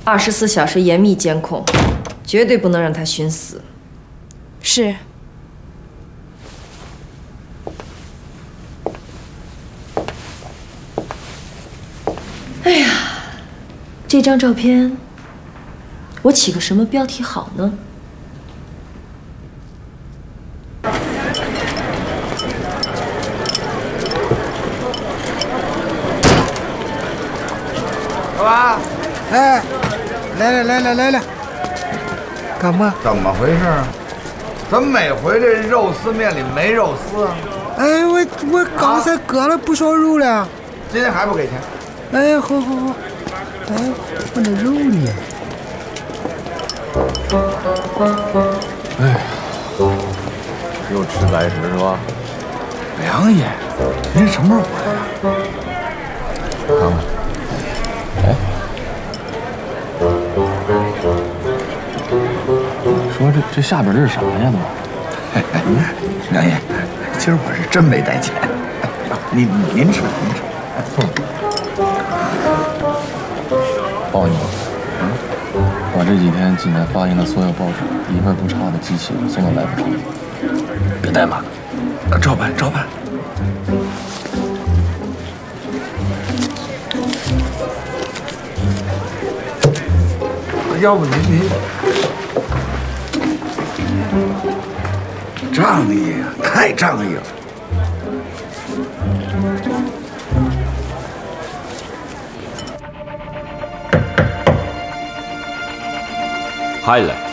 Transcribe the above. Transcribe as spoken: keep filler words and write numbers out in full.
二十四小时严密监控，绝对不能让他寻死。 是。 哎呀，这张照片，我起个什么标题好呢？ 老板，哎，来了来了来了，干嘛？ 怎么回事？怎么每回这肉丝面里没肉丝啊？ 哎，我我刚才割了不少肉了。 今天还不给钱？ 哎，好好好。哎，我那肉呢？ 哎，又吃白食是吧？ 梁爷，您什么时候回来呀？ 看看。 哎，说这这下边这是啥呀？都， 嗯，梁爷，今儿我是真没带钱，您您吃您吃。 报你，嗯，我这几天济南发行的所有报纸，一份不差的机器送到来福城。别怠慢，照办照办。 要不您您仗义啊，太仗义了。 Highlight。